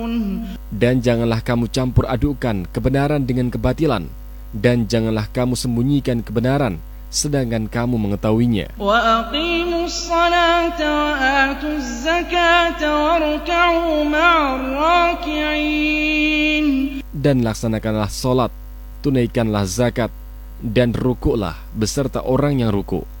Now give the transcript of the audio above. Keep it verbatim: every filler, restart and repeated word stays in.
Dan janganlah kamu campur adukan kebenaran dengan kebatilan, dan janganlah kamu sembunyikan kebenaran sedangkan kamu mengetahuinya. Wa aqimus salata wa atuz zakata warka'u ma'ar raki'in. Dan laksanakanlah solat, tunaikanlah zakat, dan rukuklah beserta orang yang rukuk.